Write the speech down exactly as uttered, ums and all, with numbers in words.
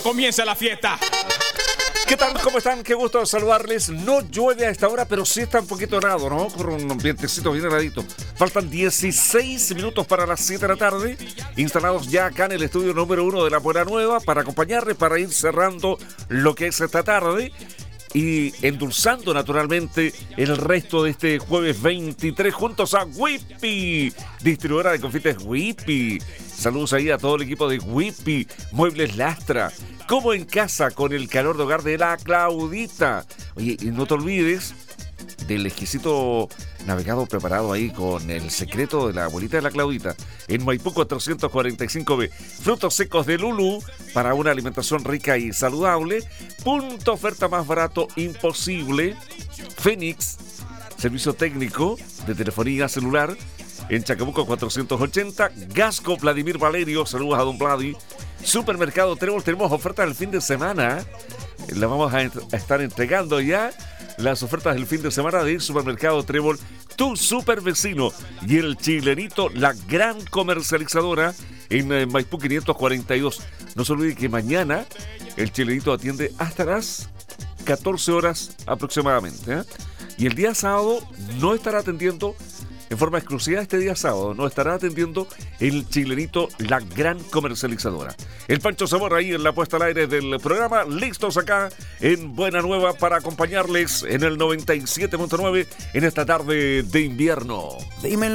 comienza la fiesta. ¿Qué tal? ¿Cómo están? Qué gusto saludarles. No llueve a esta hora, pero sí está un poquito helado, ¿no? Con un ambientecito bien heladito. Faltan dieciséis minutos para las siete de la tarde. Instalados ya acá en el estudio número uno de La Buena Nueva para acompañarles, para ir cerrando lo que es esta tarde y endulzando naturalmente el resto de este jueves veintitrés juntos a Whippy, distribuidora de confites Whippy. Saludos ahí a todo el equipo de Whippy, Muebles Lastra, como en casa con el calor de hogar de la Claudita. Oye, y no te olvides del exquisito navegado preparado ahí con el secreto de la abuelita de la Claudita en Maipú cuatrocientos cuarenta y cinco B. Frutos secos de Lulú para una alimentación rica y saludable. Punto oferta más barato imposible. Fénix, servicio técnico de telefonía celular en Chacabuco cuatrocientos ochenta. Gasco Vladimir Valerio, saludos a don Vladi. Supermercado Trébol, tenemos ofertas del fin de semana. La vamos a, ent- a estar entregando ya. Las ofertas del fin de semana de Supermercado Trébol, tu super vecino. Y el Chilenito, la gran comercializadora en eh, Maipú quinientos cuarenta y dos. No se olvide que mañana el Chilenito atiende hasta las catorce horas aproximadamente, ¿eh? Y el día sábado no estará atendiendo en forma exclusiva. Este día sábado no estará atendiendo el Chilenito, la gran comercializadora. El Pancho Zamora ahí en la puesta al aire del programa, listos acá en Buena Nueva para acompañarles en el noventa y siete punto nueve en esta tarde de invierno. Dímelo.